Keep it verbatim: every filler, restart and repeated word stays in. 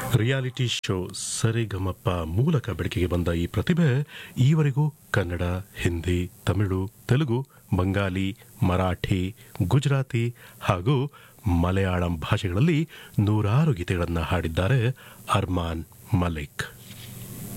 Reality show ಸರಿಗಮಪ ಮೂಲಕ ಬೆಳಕಿಗೆ ಬಂದ ಈ ಪ್ರತಿಭೆ ಈವರೆಗೂ ಕನ್ನಡ, ಹಿಂದಿ, ತಮಿಳು, ತೆಲುಗು, ಬಂಗಾಲಿ, ಮರಾಠಿ, ಗುಜರಾತಿ ಹಾಗೂ ಮಲಯಾಳಂ ಭಾಷೆಗಳಲ್ಲಿ ನೂರಾರು ಗೀತೆಗಳನ್ನು ಹಾಡಿದ್ದಾರೆ ಅರ್ಮಾನ್ ಮಲಿಕ್.